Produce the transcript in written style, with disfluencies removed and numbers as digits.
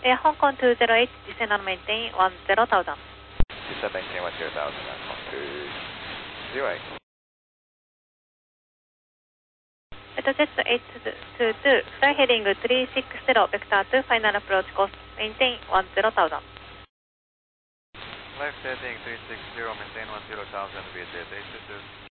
Hong Kong 208, descend and maintain 10,000. Descend maintain 10,000 and Hong Kong 208. Jet 822, fly heading 360, vector 2, final approach course, maintain 10,000. Left heading 360, maintain 10,000 via Jet 822.